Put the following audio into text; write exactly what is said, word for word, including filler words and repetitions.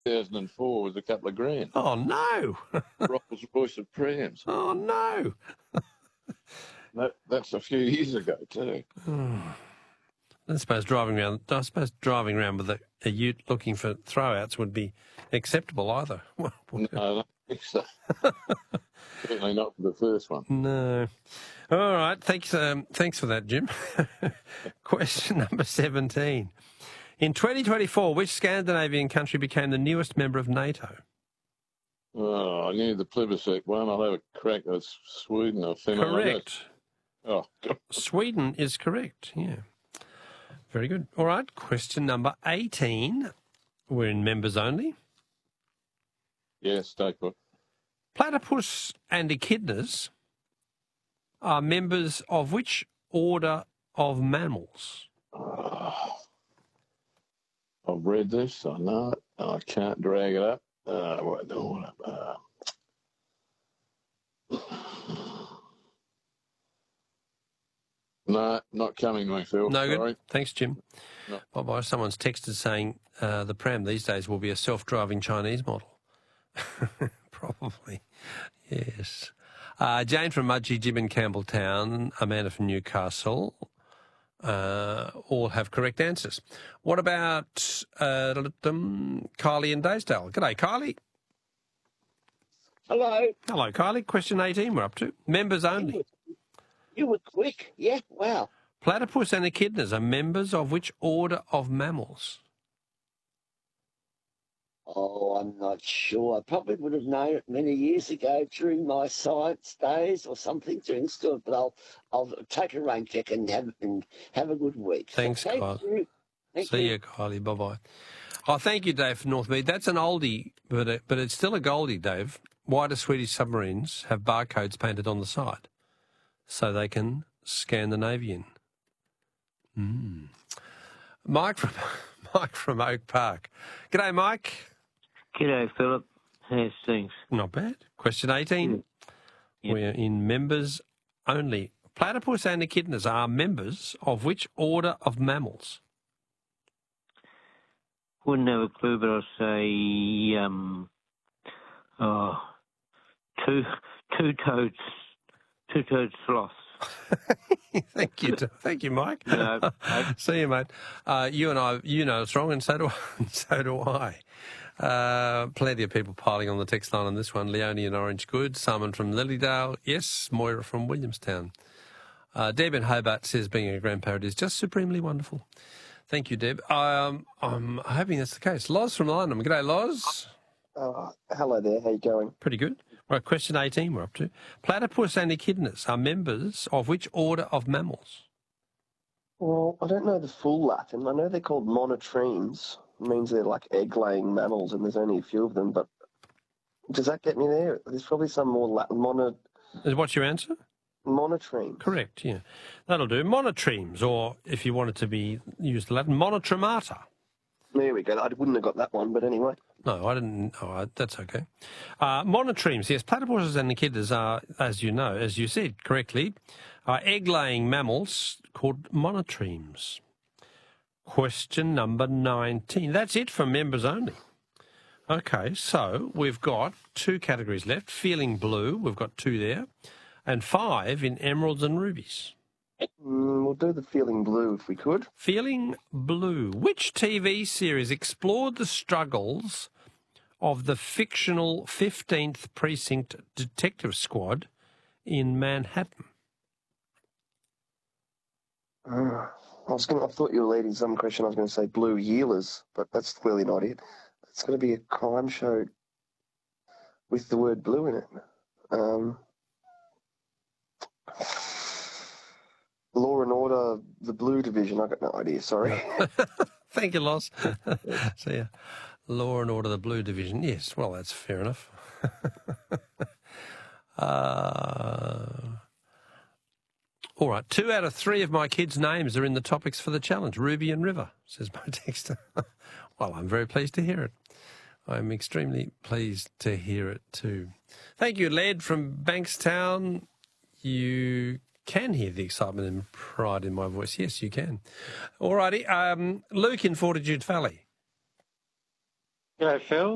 two thousand four was a couple of grand. Oh, no. Rolls Royce of prams. Oh, no. That, that's a few years ago too. I suppose driving around. I suppose driving around with a, a ute looking for throwouts would be acceptable either. Well, No, I don't think so. Certainly not for the first one. no. All right. Thanks. Um, thanks for that, Jim. Question number seventeen. In twenty twenty-four, which Scandinavian country became the newest member of NATO? Oh, I knew the plebiscite one. I'll have a crack at Sweden or Finland. Correct. Oh, God. Sweden is correct. Yeah. Very good. All right. Question number eighteen. We're in members only. Yeah, stay put. Platypus and echidnas are members of which order of mammals? Oh, I've read this. I know it. I can't drag it up. Uh, what do I want to... Uh... No, not coming to me, Phil. No good. Sorry. Thanks, Jim. No. Bye-bye. Someone's texted saying uh, the pram these days will be a self-driving Chinese model. Probably. Yes. Uh, Jane from Mudgee, Jim in Campbelltown, Amanda from Newcastle, uh, all have correct answers. What about uh, um, Kylie in Daysdale? G'day, Kylie. Hello. Hello, Kylie. Question eighteen we're up to. Members only. You were, you were quick. Yeah, wow. Platypus and echidnas are members of which order of mammals? Oh, I'm not sure. I probably would have known it many years ago during my science days or something during school, but I'll I'll take a rain check and have and have a good week. Thanks, Thank Kylie. you. Thank See you. you, Kylie. Bye-bye. Oh, thank you, Dave, from Northmead. That's an oldie, but it, but it's still a goldie, Dave. Why do Swedish submarines have barcodes painted on the side? So they can Scandinavian. Mm. Mike from Mike from Oak Park. G'day, Mike. G'day, Philip. How's things? Not bad. Question eighteen. Yep. We're in members only. Platypus and echidnas are members of which order of mammals? Wouldn't have a clue, but I'll say um, oh, two two toads, two toed sloths. Thank you, thank you, Mike. No, I- See you, mate. Uh, you and I, you know it's wrong, and so do so do I. Uh, plenty of people piling on the text line on this one. Leonie in Orange Good, Simon from Lilydale, yes, Moira from Williamstown. Uh, Deb in Hobart says being a grandparent is just supremely wonderful. Thank you, Deb. Um, I'm hoping that's the case. Loz from Lynham. G'day, Loz. Uh, hello there, how you going? Pretty good. Right, question eighteen we're up to. Platypus and echidnas are members of which order of mammals? Well, I don't know the full Latin. I know they're called monotremes. It means they're like egg-laying mammals, and there's only a few of them, but does that get me there? There's probably some more Latin. Mono, What's your answer? monotremes. Correct, yeah. That'll do. Monotremes, or if you wanted to be used the Latin, monotremata. There we go. I wouldn't have got that one, but anyway. No, I didn't. Oh, I- that's okay. Uh, monotremes, yes. Platypuses and echidnas are, as you know, as you said correctly, are egg-laying mammals called monotremes. Question number nineteen. That's it for members only. Okay, so we've got two categories left. Feeling blue, we've got two there, and five in emeralds and rubies. Mm, we'll do the feeling blue if we could. Feeling blue. Which T V series explored the struggles of the fictional fifteenth Precinct Detective Squad in Manhattan? Uh, I was going. I thought you were leading some question. I was going to say Blue Healers, but that's clearly not it. It's going to be a crime show with the word blue in it. Um, Law and Order, the Blue Division. I got no idea. Sorry. Thank you, Loz. See ya. Law and Order, the Blue Division. Yes, well, that's fair enough. uh, all right, two out of three of my kids' names are in the topics for the challenge, Ruby and River, says my texter. Well, I'm very pleased to hear it. I'm extremely pleased to hear it too. Thank you, Led from Bankstown. You can hear the excitement and pride in my voice. Yes, you can. All righty. Um, Luke in Fortitude Valley. G'day, Phil.